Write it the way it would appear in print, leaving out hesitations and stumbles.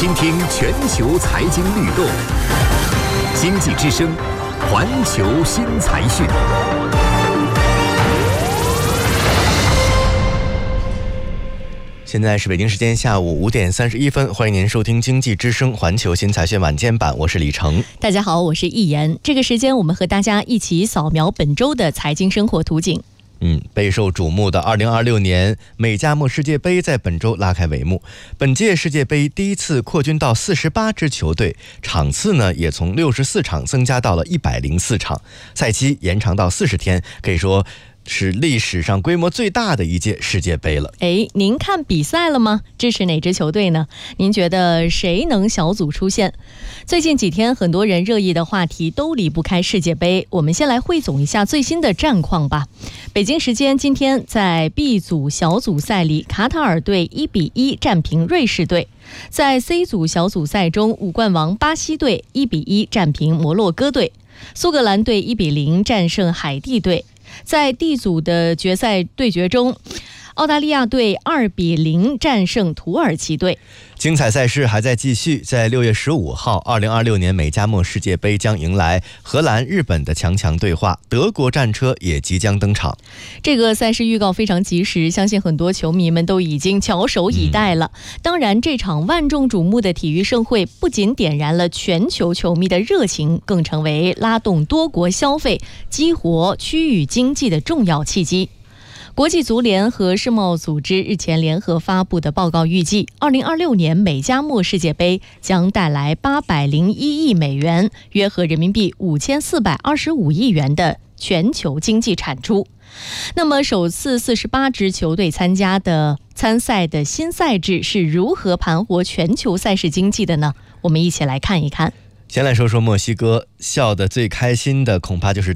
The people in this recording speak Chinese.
倾听全球财经律动，经济之声，环球新财讯。 现在是北京时间下午5点31分，欢迎您收听经济之声环球新财讯晚间版，我是李成。 大家好，我是易言。这个时间我们和大家一起扫描本周的财经生活图景。 备受瞩目的2026年美加墨世界杯在本周拉开帷幕。本届世界杯第一次扩军到48支球队，场次呢也从64场增加到了104场，赛期延长到40天，可以说是历史上规模最大的一届世界杯了。 您看比赛了吗？支持哪支球队呢？您觉得谁能小组出线？最近几天很多人热议的话题都离不开世界杯，我们先来汇总一下最新的战况吧。北京时间今天在 B 组小组赛里，卡塔尔队1-1战平瑞士队。在 C 组小组赛中，五冠王巴西队1-1战平摩洛哥队，苏格兰队1-0战胜海地队。在 D 组的决赛对决中，澳大利亚队2-0战胜土耳其队。 精彩赛事还在继续，在6月15号2026年美加墨世界杯将迎来荷兰、日本的强强对话，德国战车也即将登场。 这个赛事预告非常及时，相信很多球迷们都已经翘首以待了。当然，这场万众瞩目的体育盛会不仅点燃了全球球迷的热情，更成为拉动多国消费、激活区域经济的重要契机。国际足联和世贸组织日前联合发布的报告预计，2026年美加墨世界杯将带来801亿美元，约合人民币5425亿元的全球经济产出。那么，首次48支球队参赛的新赛制是如何盘活全球赛事经济的呢？我们一起来看一看。 先来说说墨西哥，笑得最开心的恐怕就是